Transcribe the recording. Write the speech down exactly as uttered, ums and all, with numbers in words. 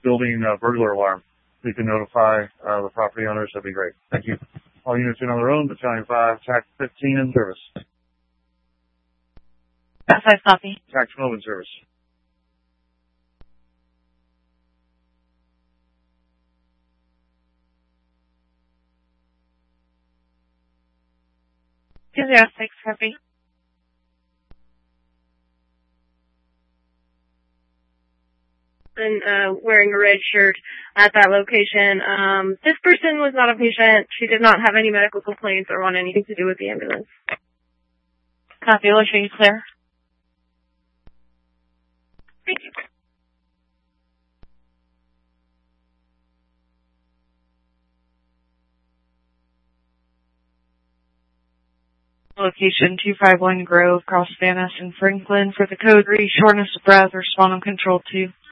building uh, burglar alarm. So you can notify uh, the property owners. That'd be great. Thank you. All units in on their own. Battalion five, TAC fifteen in service. F five copy. TAC twelve in service. two zero six copy. And uh, wearing a red shirt at that location. Um, this person was not a patient. She did not have any medical complaints or want anything to do with the ambulance. Copy. Location clear. Thank you. Location two five one Grove, Cross Van Ness and Franklin. For the code three, shortness of breath, respond on control two.